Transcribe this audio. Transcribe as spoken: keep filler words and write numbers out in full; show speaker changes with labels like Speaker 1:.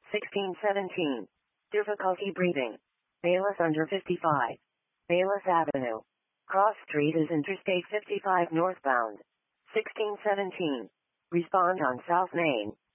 Speaker 1: sixteen seventeen. Difficulty breathing. Bayless under fifty-five. Bayless Avenue. Cross Street is Interstate fifty-five northbound. sixteen seventeen. Respond on South Main.